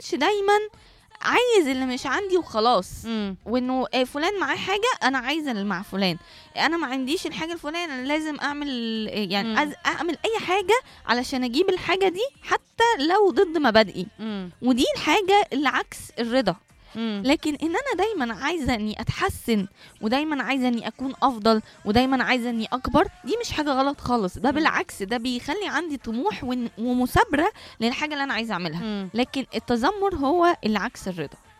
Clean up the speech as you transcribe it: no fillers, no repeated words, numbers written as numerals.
اكونش دايما عايز اللي مش عندي وخلاص، وانه فلان معاه حاجه انا عايزه اللي مع فلان، انا ما عنديش الحاجه الفلانيه انا لازم اعمل يعني اعمل اي حاجه علشان اجيب الحاجه دي حتى لو ضد مبادئي. ودي الحاجه اللي عكس الرضا. لكن ان انا دايما عايزه اني اتحسن، ودايما عايزه اني اكون افضل، ودايما عايزه اني اكبر، دي مش حاجه غلط خالص. ده بالعكس، ده بيخلي عندي طموح ومثابره للحاجه اللي انا عايزه اعملها. لكن التذمر هو اللي عكس الرضا.